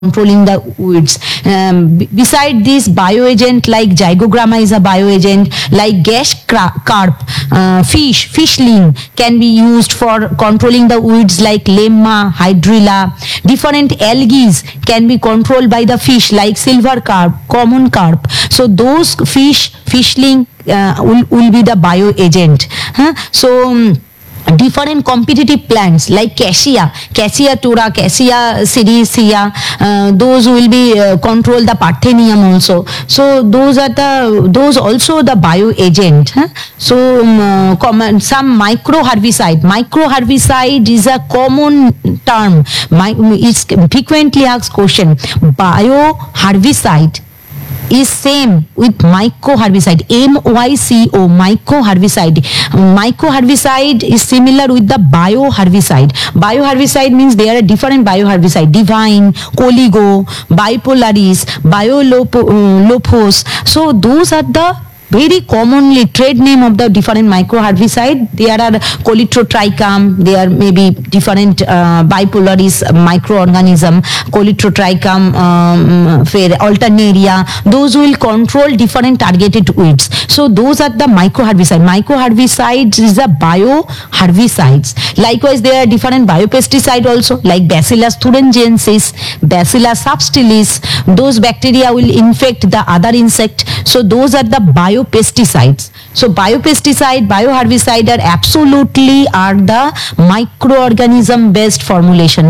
controlling the weeds. Beside this, bioagent like zygogramma is a bioagent, like carp, fishling can be used for controlling the weeds like lemma, hydrilla. Different algae can be controlled by the fish like silver carp, common carp. So those fishling will be the bioagent. Different competitive plants like cassia tura, cassia sericea, those will be control the parthenium also. So those also the bioagent. Some micro herbicide is a common term. It's frequently asked question. Bio herbicide is same with mycoherbicide, MYCO, mycoherbicide. Mycoherbicide is similar with the bioherbicide. Bioherbicide means there are different bioherbicide, Divine, Coligo, Bipolaris, Biolopos. So those are the very commonly trade name of the different microherbicide. There are Coleotrichum, there may be different bipolaris microorganism, Coleotrichum, alternaria. Those will control different targeted weeds. So those are the microherbicide. Microherbicides is the bioherbicides. Likewise, there are different biopesticide also like Bacillus thuringiensis, Bacillus subtilis. Those bacteria will infect the other insect. So those are the biopesticides. So bioherbicide are absolutely are the microorganism based formulation.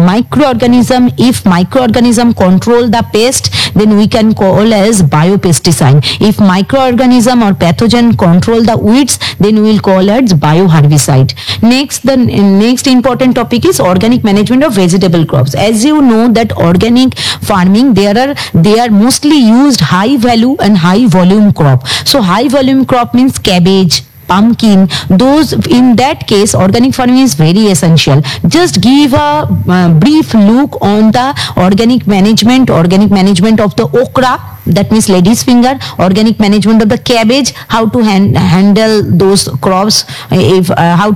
If microorganism control the pest, then we can call as biopesticide. If microorganism or pathogen control the weeds, then we will call as bioherbicide. The next important topic is organic management of vegetable crops. As you know that organic farming, they are mostly used high value and high volume crop. So high volume crop means cabbage, pumpkin. Those, in that case, organic farming is very essential. Just give a brief look on the organic management of the okra, that means lady's finger, organic management of the cabbage, how to handle those crops, how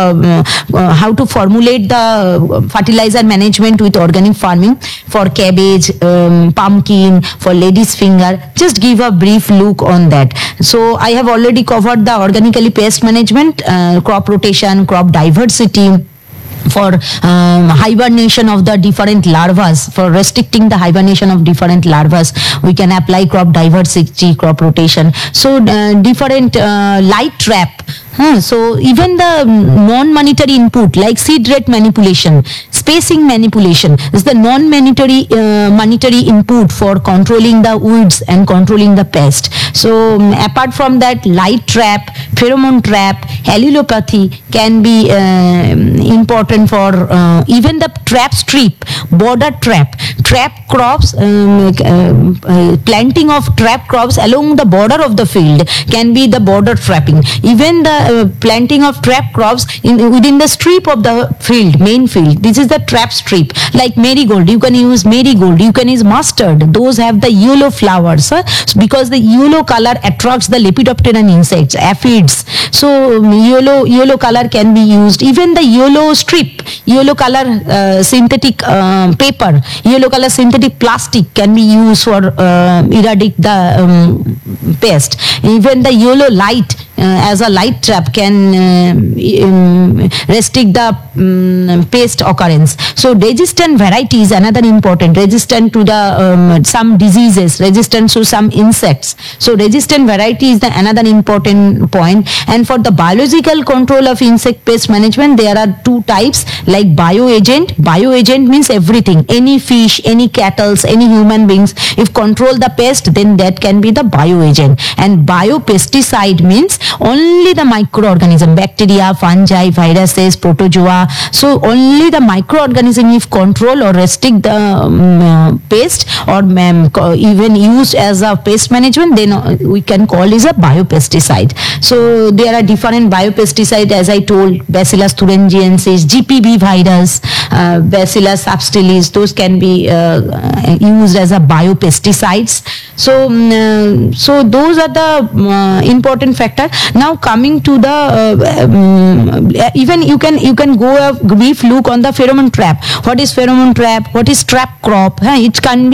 to formulate the fertilizer management with organic farming for cabbage, pumpkin, for lady's finger. Just give a brief look on that. So I have already covered the organically pest management, crop rotation, crop diversity, for hibernation of the different larvas, for restricting the hibernation of different larvas, we can apply crop diversity, crop rotation. So different light trap. So even the non-monetary input like seed rate manipulation, spacing manipulation is the non-monetary monetary input for controlling the weeds and controlling the pest. So apart from that, light trap, pheromone trap, allelopathy can be important for even the trap strip, border trap crops, planting of trap crops along the border of the field can be the border trapping. Even the planting of trap crops within the strip of the field, main field, this is the trap strip. Like marigold, you can use marigold, you can use mustard. Those have the yellow flowers because the yellow color attracts the lepidopteran insects, aphids. So yellow color can be used. Even the yellow strip, yellow color synthetic paper, yellow color synthetic plastic can be used for eradicate the pest. Even the yellow light as a light trap can restrict the pest occurrence. So resistant variety is another important, resistant to the some diseases, resistant to some insects. So resistant variety is another important point. And for the biological control of insect pest management, there are two types like bioagent. Bioagent means everything, any fish, any cattle, any human beings. If control the pest, then that can be the bioagent. And biopesticide means only the microorganism, bacteria, fungi, viruses, protozoa. So only the microorganism if control or restrict the pest or even used as a pest management, then we can call is a biopesticide. So there are different biopesticide, as I told, Bacillus thuringiensis, GPB virus, Bacillus subtilis, those can be used as a biopesticides. So those are the important factor. Now coming to the even you can go a brief look on the pheromone trap. What is pheromone trap? What is trap crop? It can be